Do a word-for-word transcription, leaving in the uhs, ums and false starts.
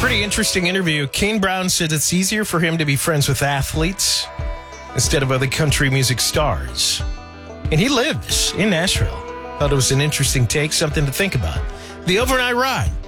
Pretty interesting interview. Kane Brown said it's easier for him to be friends with athletes instead of other country music stars. And he lives in Nashville. Thought it was an interesting take, something to think about. The Overnight Ride.